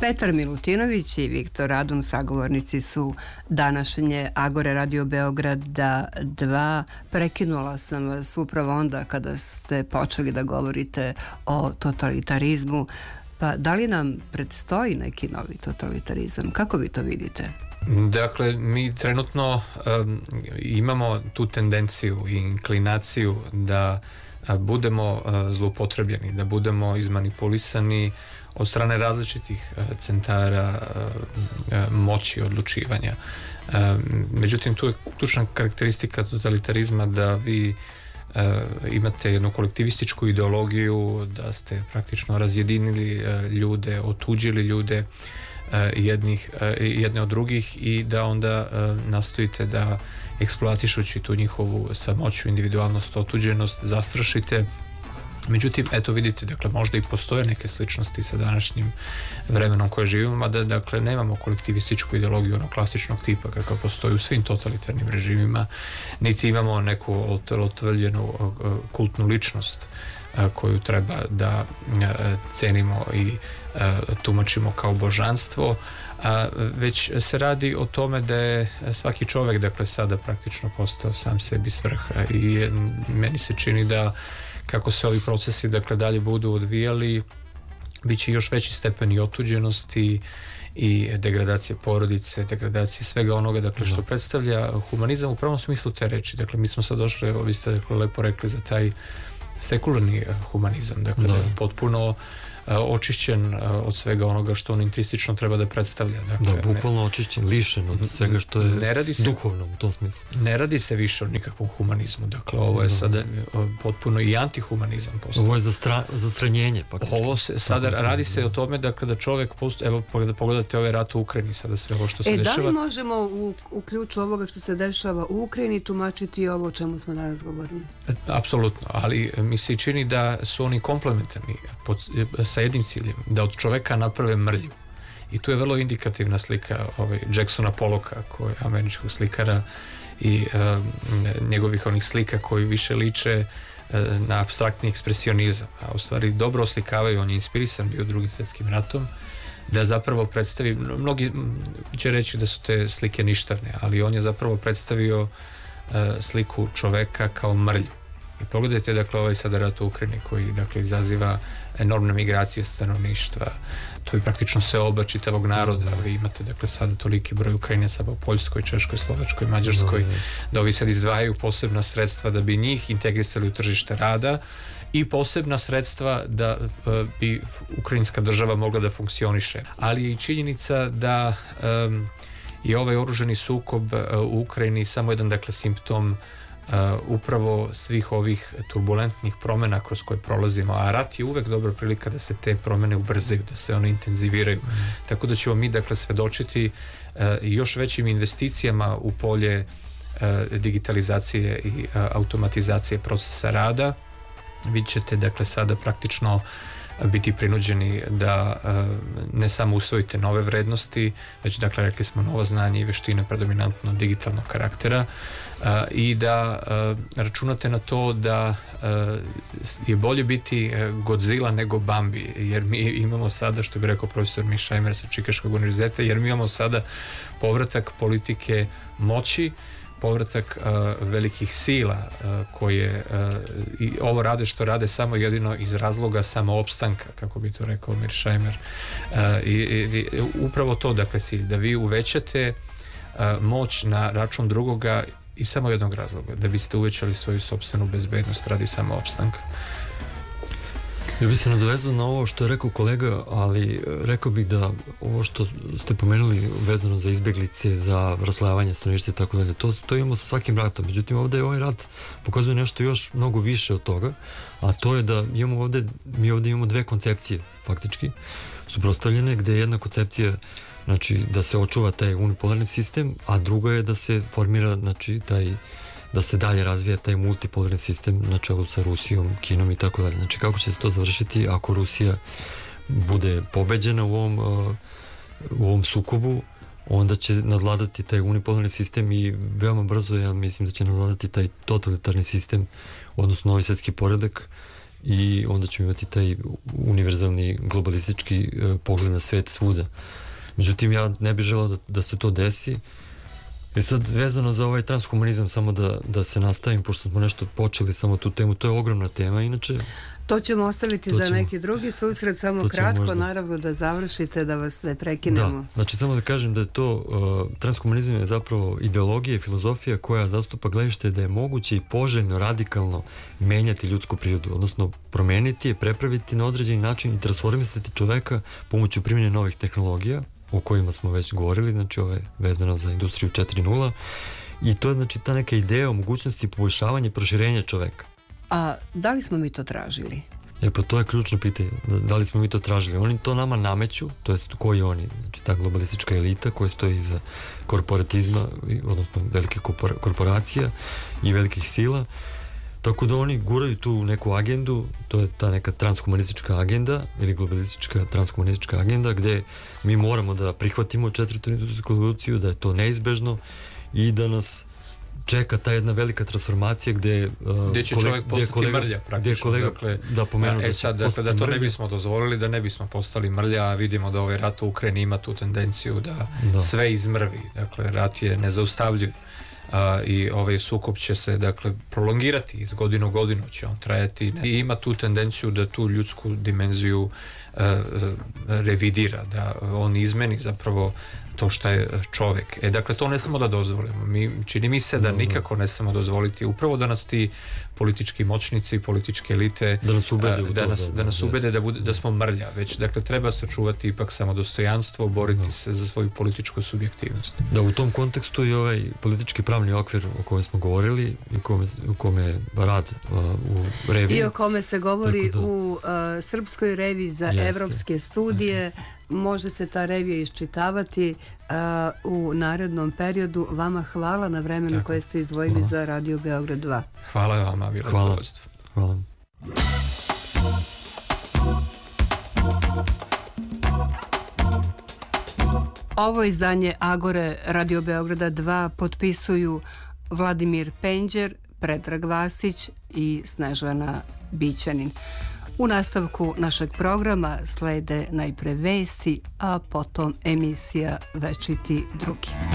Petar Milutinović i Viktor Radun sagovornici su današnje Agore Radio Beograda 2. Prekinula sam vas upravo onda kada ste počeli da govorite o totalitarizmu. Pa da li nam predstoji neki novi totalitarizam? Kako vi to vidite? Dakle, mi trenutno imamo tu tendenciju i inklinaciju da budemo zloupotrebljeni, da budemo izmanipulisani od strane različitih centara moći odlučivanja. Međutim, tu je ključna karakteristika totalitarizma da vi imate jednu kolektivističku ideologiju, da ste praktično razjedinili ljude, otuđili ljude jedne od drugih i da onda nastojite da eksploatišući tu njihovu samoću, individualnost, otuđenost, zastrašite. Međutim, eto vidite, dakle, možda i postoje neke sličnosti sa današnjim vremenom koje živimo, mada, dakle, nemamo kolektivističku ideologiju onog klasičnog tipa kakav postoji u svim totalitarnim režimima, niti imamo neku otvrđenu kultnu ličnost koju treba da cenimo i tumačimo kao božanstvo, već se radi o tome da je svaki čovjek, dakle, sada praktično postao sam sebi svrha i meni se čini da kako se ovi procesi, dakle, dalje budu odvijali, bit će još veći stepen i otuđenosti i degradacije porodice, degradacije svega onoga, dakle, što predstavlja humanizam u pravom smislu te reči. Dakle, mi smo sad došli, vi ste, dakle, lepo rekli za taj sekularni humanizam, dakle, da je potpuno očišćen od svega onoga što on intristično treba da predstavlja. Dakle, bukvalno očišćen, lišen od svega što je duhovno u tom smislu. Ne radi se više o nikakvom humanizmu. Dakle, ovo je sada potpuno i antihumanizam postao. Ovo je zastranjenje. Ovo se sada radi se o tome da kada čovjek evo, da pogledate ovaj rat u Ukrajini, sada sve ovo što se dešava. Da li možemo u ključu ovoga što se dešava u Ukrajini tumačiti ovo o čemu smo danas govorili? Apsolutno, ali mi se čini da su oni komplementarni sa jednim ciljem, da od čoveka naprave mrlju. I tu je vrlo indikativna slika Jacksona Pollocka, koji je američkog slikara, i njegovih onih slika koji više liče na apstraktni ekspresionizam, a u stvari dobro oslikavaju. On je inspirisan bio Drugim svjetskim ratom, da zapravo predstavi, mnogi će reći da su te slike ništavne, ali on je zapravo predstavio sliku čoveka kao mrlju. I pogledajte, dakle, ovaj sada rat u Ukrajini koji, dakle, izaziva enormne migracije stanovništva. To je praktično seoba čitavog naroda. Vi imate, dakle, sada toliki broj Ukrajinaca u Poljskoj, Češkoj, Slovačkoj, Mađarskoj, da ovi sad izdvajaju posebna sredstva da bi njih integrisali u tržište rada i posebna sredstva da bi ukrajinska država mogla da funkcioniše. Ali je i činjenica da je ovaj oružani sukob u Ukrajini samo jedan, dakle, simptom upravo svih ovih turbulentnih promjena kroz koje prolazimo, a rat je uvek dobra prilika da se te promjene ubrzaju, da se one intenziviraju. Tako da ćemo mi, dakle, svedočiti još većim investicijama u polje digitalizacije i automatizacije procesa rada. Vi ćete, dakle, sada praktično biti prinuđeni da ne samo usvojite nove vrednosti, već, dakle, rekli smo, novo znanje i veštine predominantno digitalnog karaktera, i da računate na to da je bolje biti Godzilla nego Bambi, jer mi imamo sada, što bi rekao profesor Misheimer sa Čikaškog univerziteta, jer mi imamo sada povratak politike moći, povratak velikih sila koje i ovo rade što rade samo jedino iz razloga samoopstanka, kako bi to rekao Mearsheimer. I upravo to, dakle, cilj, da vi uvećate moć na račun drugoga iz samo jednog razloga, da biste uvećali svoju sopstvenu bezbednost radi samoopstanka. Ja bih se nadovezao na ovo što je rekao kolega, ali rekao bih da ovo što ste pomenuli vezano za izbjeglice, za raslojavanje stanovništva i tako dalje, to imamo sa svakim ratom. Međutim, ovdje je ovaj rat pokazuje nešto još mnogo više od toga, a to je da mi ovdje imamo dve koncepcije faktički suprotstavljene, gdje je jedna koncepcija, znači, da se očuva taj unipolarni sistem, a druga je da se formira, znači, da se dalje razvija taj multipolarni sistem na čelu sa Rusijom, Kinom i tako dalje. Znači, kako će se to završiti ako Rusija bude pobeđena u ovom sukobu, onda će nadvladati taj unipolarni sistem i veoma brzo, ja mislim, da će nadvladati taj totalitarni sistem, odnosno novi svjetski poredak, i onda ćemo imati taj univerzalni globalistički pogled na svet svuda. Međutim, ja ne bih želeo da se to desi. I sad, vezano za ovaj transhumanizam, samo da se nastavim, pošto smo nešto počeli samo tu temu, to je ogromna tema, inače... To ćemo ostaviti za neki drugi susret, samo kratko, možda. Naravno da završite, da vas ne prekinemo. Da, znači samo da kažem da je to, transhumanizam je zapravo ideologija i filozofija koja zastupa gledište da je moguće i poželjno, radikalno menjati ljudsku prirodu, odnosno promeniti je, prepraviti na određeni način i transformisati čoveka pomoću primjene novih tehnologija, o kojima smo već govorili, znači ovo je vezano za industriju 4.0 i to je znači ta neka ideja o mogućnosti poboljšavanja i proširenja čoveka. A da li smo mi to tražili? Pa to je ključno pitanje, da li smo mi to tražili. Oni to nama nameću, to jest koji oni, znači ta globalistička elita koja stoji iza korporatizma, odnosno velikih korporacija i velikih sila, tako da oni guraju tu neku agendu, to je ta neka transhumanistička agenda ili globalistička transhumanistička agenda gde mi moramo da prihvatimo četvrtu industrijsku revoluciju, da je to neizbežno i da nas čeka ta jedna velika transformacija gde će čovjek postati mrlja praktično. Dakle, da pomenu da to ne bismo dozvolili, da ne bismo postali mrlja, a vidimo da ovaj rat u Ukrajini ima tu tendenciju da sve izmrvi. Dakle, rat je nezaustavljiv i ovaj sukob će se prolongirati iz godinu u godinu će on trajati i ima tu tendenciju da tu ljudsku dimenziju revidira, da on izmeni zapravo to što je čovjek. Dakle, to ne samo da dozvolimo. Čini mi se da nikako ne samo dozvoliti upravo da nas ti politički moćnici, političke elite da nas ubede da smo mrlja. Već, dakle, treba sačuvati ipak samodostojanstvo, boriti se za svoju političku subjektivnost. Da, u tom kontekstu i ovaj politički pravni okvir o kojem smo govorili i u kome je rad u reviji. I o kome se govori u Srpskoj reviji za evropske studije. Može se ta revija iščitavati u narednom periodu. Vama hvala na vremenu koje ste izdvojili za Radio Beograd 2. Hvala vama, bilo zadovoljstvo. Hvala. Ovo izdanje Agore Radio Beograda 2 potpisuju Vladimir Penđer, Predrag Vasić i Snežana Bićanin. U nastavku našeg programa slede najpre vesti, a potom emisija Večiti drugi.